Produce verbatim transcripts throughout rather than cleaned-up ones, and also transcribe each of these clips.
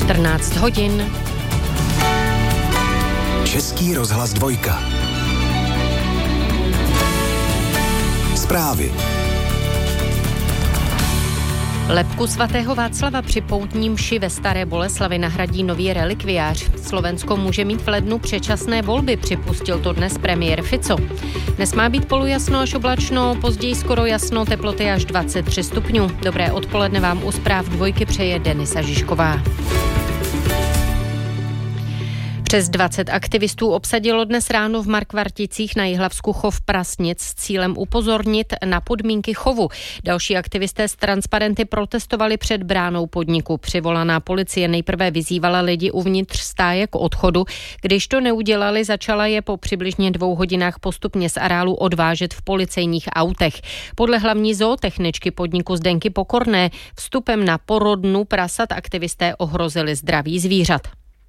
čtrnáct hodin. Český rozhlas dvojka. Zprávy. Lebku svatého Václava při poutní mši ve Staré Boleslavi nahradí nový relikviář. Slovensko může mít v lednu předčasné volby, připustil to dnes premiér Fico. Dnes má být polojasno až oblačno, později skoro jasno, teploty až dvacet tři stupňů. Dobré odpoledne vám u zpráv dvojky přeje Denisa Žižková. Přes dvacet aktivistů obsadilo dnes ráno v Markvarticích na Jihlavsku chov prasnic s cílem upozornit na podmínky chovu. Další aktivisté s transparenty protestovali před bránou podniku. Přivolaná policie nejprve vyzývala lidi uvnitř stáje k odchodu. Když to neudělali, začala je po přibližně dvou hodinách postupně z areálu odvážet v policejních autech. Podle hlavní zootechničky podniku Zdenky Pokorné vstupem na porodnu prasat aktivisté ohrozili zdraví zvířat.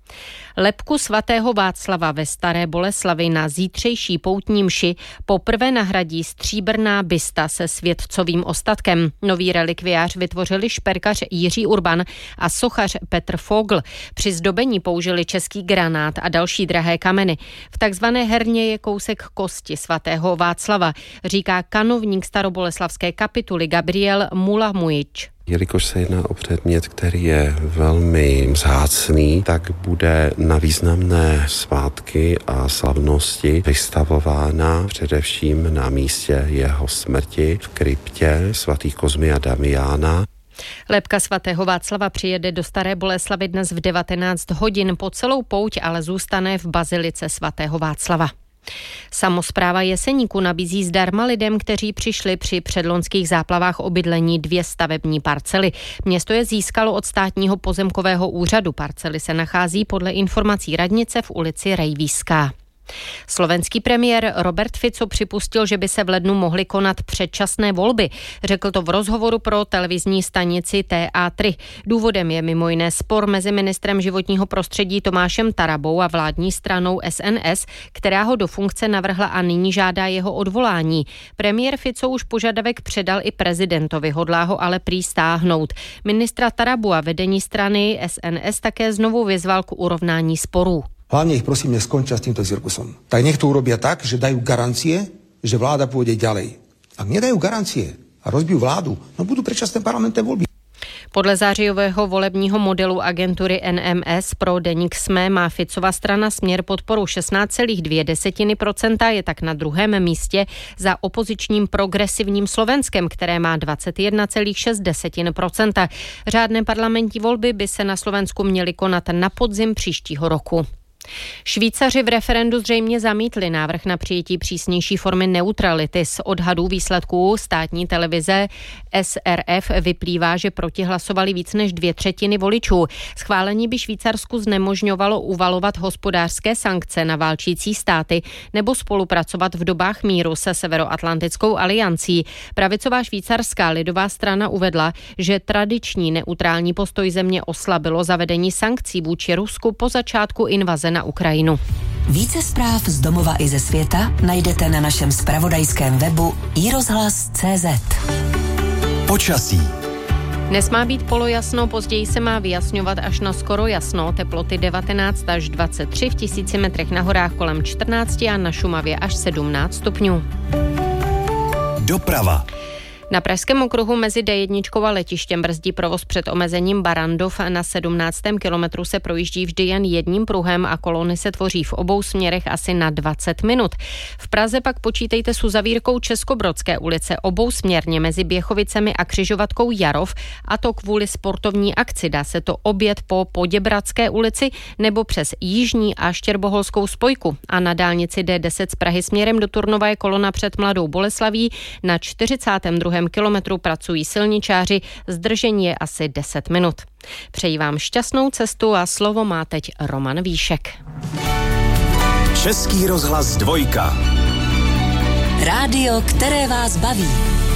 Lebku svatého Václava ve Staré Boleslavi na zítřejší poutní mši poprvé nahradí stříbrná bysta se světcovým ostatkem. Nový relikviář vytvořili šperkař Jiří Urban a sochař Petr Fogl. Při zdobení použili český granát a další drahé kameny. V takzvané herně je kousek kosti svatého Václava, říká kanovník staroboleslavské kapituly Gabriel Mulamujič. Jelikož se jedná o předmět, který je velmi vzácný, tak bude na významné svátky a slavnosti vystavována především na místě jeho smrti v kryptě svatých Kozmy a Damiána. Lebka svatého Václava přijede do Staré Boleslavy dnes v devatenáct hodin, po celou pouť ale zůstane v bazilice svatého Václava. Samospráva Jeseníku nabízí zdarma lidem, kteří přišli při předloňských záplavách o bydlení dvě stavební parcely. Město je získalo od státního pozemkového úřadu. Parcely se nachází podle informací radnice v ulici Rejvíská. Slovenský premiér Robert Fico připustil, že by se v lednu mohly konat předčasné volby. Řekl to v rozhovoru pro televizní stanici T A tři. Důvodem je mimo jiné spor mezi ministrem životního prostředí Tomášem Tarabou a vládní stranou S N S, která ho do funkce navrhla a nyní žádá jeho odvolání. Premiér Fico už požadavek předal i prezidentovi, hodlá ho ale prý stáhnout. Ministra Tarabu a vedení strany S N S také znovu vyzval k urovnání sporů. Hlavne ich prosím, nech skončia s týmto cirkusom. Tak nech to urobia tak, že dajú garancie, že vláda pôjde ďalej. Ak nedajú garancie a rozbijú vládu, no budú predčasné parlamentné voľby. Podle zářijového volebního modelu agentury N M S pro deník S M E má Ficova strana Směr podporu šestnáct celá dvě procenta, je tak na druhém místě za opozičním Progresivním Slovenskem, které má dvacet jedna celá šest procenta. Řádné parlamentní volby by se na Slovensku měly konat na podzim příštího roku. Švýcaři v referendu zřejmě zamítli návrh na přijetí přísnější formy neutrality. Z odhadů výsledků státní televize S R F vyplývá, že proti hlasovali víc než dvě třetiny voličů. Schválení by Švýcarsku znemožňovalo uvalovat hospodářské sankce na válčící státy nebo spolupracovat v dobách míru se Severoatlantickou aliancí. Pravicová švýcarská lidová strana uvedla, že tradiční neutrální postoj země oslabilo zavedení sankcí vůči Rusku po začátku invaze na Ukrajinu. Více zpráv z domova i ze světa najdete na našem zpravodajském webu i rozhlas tečka cé zet. Počasí. Dnes má být polojasno, později se má vyjasňovat až na skoro jasno. Teploty devatenáct až dvacet tři, v tisíci metrech na horách kolem čtrnáct a na Šumavě až sedmnáct stupňů. Doprava. Na pražském okruhu mezi D jedna a letištěm brzdí provoz před omezením Barandov. Na sedmnáctém kilometru se projíždí vždy jen jedním pruhem a kolony se tvoří v obou směrech asi na dvacet minut. V Praze pak počítejte s uzavírkou Českobrodské ulice obousměrně mezi Běchovicemi a křižovatkou Jarov, a to kvůli sportovní akci. Dá se to objet po Poděbradské ulici nebo přes Jižní a Štěrboholskou spojku. A na dálnici D deset z Prahy směrem do Turnova je kolona před Mladou Boleslaví. Na čtyřicátém druhém kilometru pracují silničáři, zdržení je asi deset minut. Přeji vám šťastnou cestu a slovo má teď Roman Víšek. Český rozhlas dvojka. Rádio, které vás baví.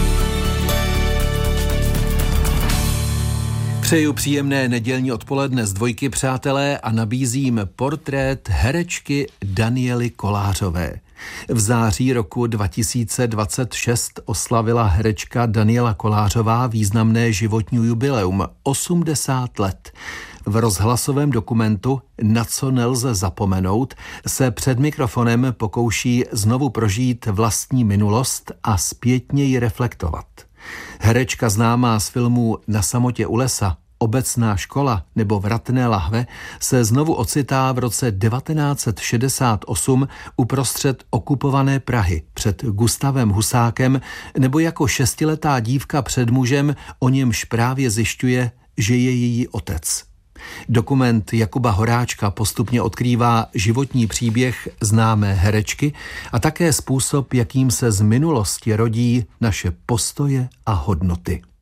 Přeju příjemné nedělní odpoledne z dvojky, přátelé, a nabízím portrét herečky Daniely Kolářové. V září roku dva tisíce dvacet šest oslavila herečka Daniela Kolářová významné životní jubileum osmdesát let. V rozhlasovém dokumentu Na co nelze zapomenout se před mikrofonem pokouší znovu prožít vlastní minulost a zpětně ji reflektovat. Herečka známá z filmů Na samotě u lesa, Obecná škola nebo Vratné lahve se znovu ocitá v roce devatenáct set šedesát osm uprostřed okupované Prahy před Gustavem Husákem nebo jako šestiletá dívka před mužem, o němž právě zjišťuje, že je její otec. Dokument Jakuba Horáčka postupně odkrývá životní příběh známé herečky a také způsob, jakým se z minulosti rodí naše postoje a hodnoty.